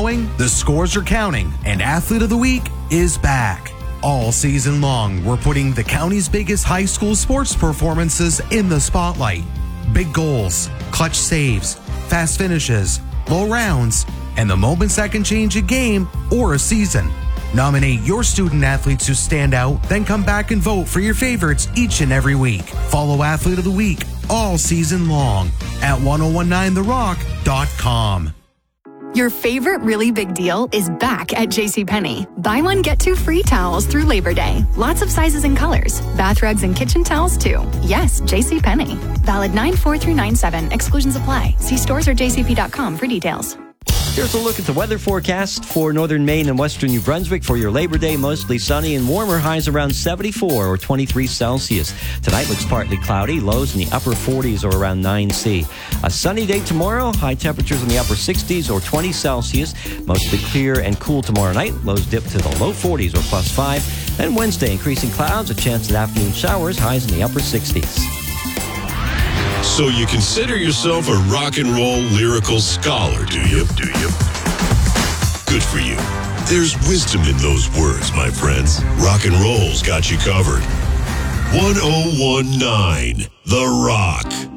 flowing, the scores are counting, and Athlete of the Week is back. All season long, we're putting the county's biggest high school sports performances in the spotlight. Big goals, clutch saves, fast finishes, low rounds, and the moments that can change a game or a season. Nominate your student athletes who stand out, then come back and vote for your favorites each and every week. Follow Athlete of the Week all season long at 1019therock.com. Your favorite really big deal is back at JCPenney. Buy one, get two free towels through Labor Day. Lots of sizes and colors. Bath rugs and kitchen towels, too. Yes, JCPenney. Valid 9/4 through 9/7. Exclusions apply. See stores or jcp.com for details. Here's a look at the weather forecast for northern Maine and western New Brunswick for your Labor Day. Mostly sunny and warmer, highs around 74 or 23 Celsius. Tonight looks partly cloudy, lows in the upper 40s or around 9C. A sunny day tomorrow, high temperatures in the upper 60s or 20 Celsius. Mostly clear and cool tomorrow night. Lows dip to the low 40s or +5. And Wednesday, increasing clouds, a chance at afternoon showers, highs in the upper 60s. So you consider yourself a rock and roll lyrical scholar, do you? Good for you. There's wisdom in those words, my friends. Rock and roll's got you covered. 1019 The Rock.